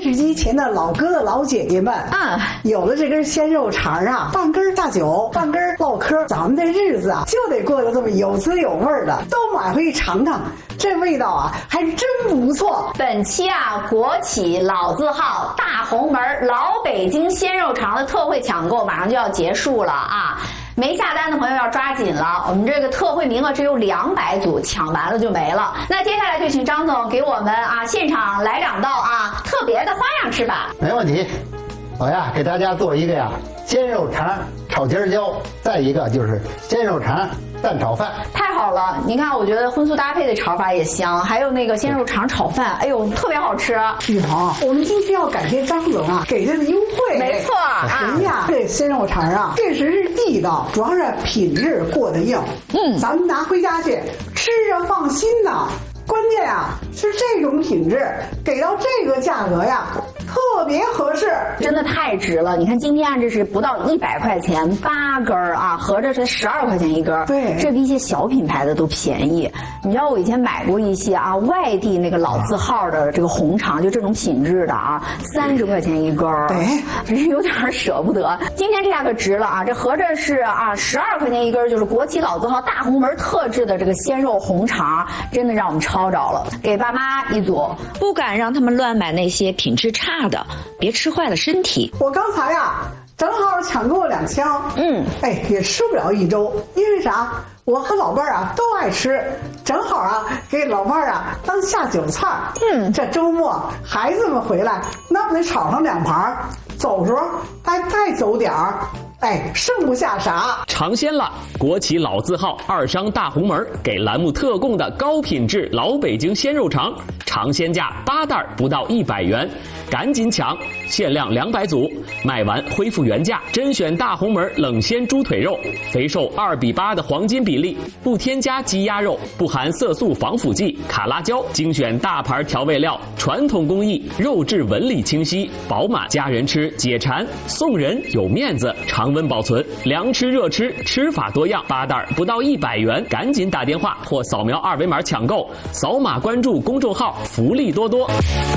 视机前的老哥哥老姐姐们，有了这根鲜肉肠啊，半根下酒，半根唠嗑，咱们的日子啊就得过得这么有滋有味的，都买回去尝尝，这味道啊还真不错。 本期啊，国企老字号大红门老北京鲜肉肠的特惠抢购马上就要结束了啊！没下单的朋友要抓紧了，我们这个特惠名额只有200组，抢完了就没了。那接下来就请张总给我们啊现场来2道啊特别的花样吃法。 没问题，我呀给大家做一个呀鲜肉肠炒尖椒，再一个就是鲜肉肠蛋炒饭。 太好了，你看，我觉得荤素搭配的炒法也香，还有那个鲜肉肠炒饭，哎呦，特别好吃。 玉彤，我们今天要感谢张总啊给的优惠。 没错啊， 人家这鲜肉肠啊确实是地道，主要是品质过得硬。咱们拿回家去吃着放心呐。关键啊是这种品质给到这个价格呀特别合适， 真的太值了。你看今天这是不到100块钱8根啊，合着是12块钱一根。 对， 这比一些小品牌的都便宜。你知道我以前买过一些啊外地那个老字号的这个红肠，就这种品质的啊，30块钱一根。 对， 真是有点舍不得。今天这下可值了啊，这合着是啊12块钱一根，就是国企老字号大红门特制的这个鲜肉红肠，真的让我们抄着了。给爸妈一组， 不敢让他们乱买那些品质差的，别吃坏了身体。 我刚才呀正好抢购了2箱，也吃不了1周，因为啥？我和老伴儿啊都爱吃，正好啊给老伴儿啊当下酒菜。这周末孩子们回来，那不得炒上2盘，走时候再走点儿。剩不下啥。 尝鲜了！国企老字号2商大红门给栏目特供的高品质老北京鲜肉肠，尝鲜价8袋不到100元，赶紧抢！限量200组，卖完恢复原价。甄选大红门冷鲜猪腿肉，肥瘦2:8的黄金比例，不添加鸡鸭肉，不含色素防腐剂、卡拉胶，精选大牌调味料，传统工艺，肉质纹理清晰饱满，家人吃解馋，送人有面子，常温保存，凉吃热吃，吃法多样，8袋不到100元，赶紧打电话或扫描2维码抢购，扫码关注公众号，福利多多。